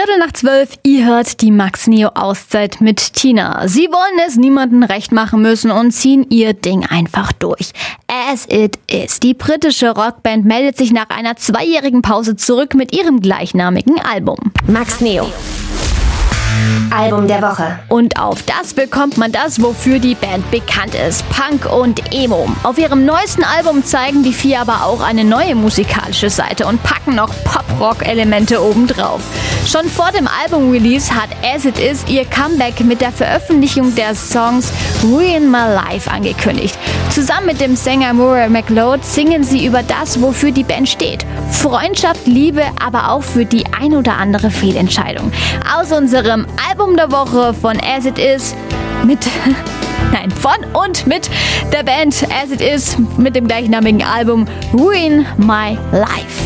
11:15, ihr hört die Max Neo Auszeit mit Tina. Sie wollen es niemandem recht machen müssen und ziehen ihr Ding einfach durch. As It Is. Die britische Rockband meldet sich nach einer 2-jährigen Pause zurück mit ihrem gleichnamigen Album. Max Neo. Album der Woche. Und auf das bekommt man das, wofür die Band bekannt ist: Punk und Emo. Auf ihrem neuesten Album zeigen die 4 aber auch eine neue musikalische Seite und packen noch Pop-Rock-Elemente obendrauf. Schon vor dem Album-Release hat As It Is ihr Comeback mit der Veröffentlichung der Songs Ruin My Life angekündigt. Zusammen mit dem Sänger Murray McLeod singen sie über das, wofür die Band steht: Freundschaft, Liebe, aber auch für die ein oder andere Fehlentscheidung. Aus unserem Album der Woche von As It Is von und mit der Band As It Is mit dem gleichnamigen Album Ruin My Life.